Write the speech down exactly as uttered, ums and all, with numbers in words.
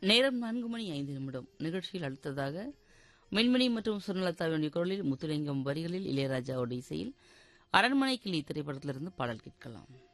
நேரம் நான்கு மணி ஐந்து நிமிடம். நிகழ்ச்சியில் அடுத்ததாக மின்மினி மற்றும் சுர்ணலதாவினுடைய குரலில் முத்துலிங்கம் வரிகளில் இளையராஜாவுடைய இசையில் அரண்மனை கிளி திரைப்படத்திலிருந்து பாடல் கேட்கலாம்.